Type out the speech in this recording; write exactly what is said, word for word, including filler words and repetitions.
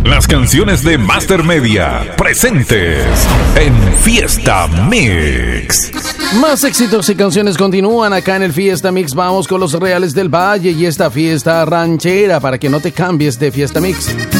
Las canciones de Master Media, presentes en Fiesta Mix. Más éxitos y canciones continúan acá en el Fiesta Mix. Vamos con los Reales del Valle y esta fiesta ranchera para que no te cambies de Fiesta Mix.